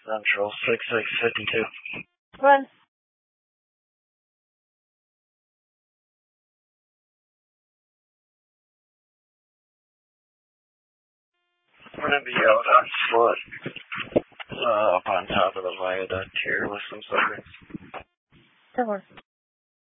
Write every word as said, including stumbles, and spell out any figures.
Central, six six fifty-two. Run. I'm gonna be out on foot, uh, up on top of the viaduct here with some suckers. Come on.